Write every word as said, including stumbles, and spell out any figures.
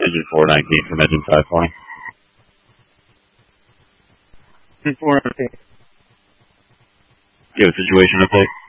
Engine four nineteen from Engine five twenty. four nineteen. You have a situation update?